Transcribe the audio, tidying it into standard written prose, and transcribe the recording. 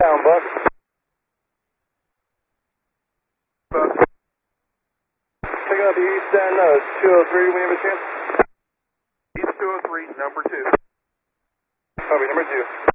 Down, Buck. Checking out the east end, 203, when you have a chance. East 203, number 2. Copy, number 2.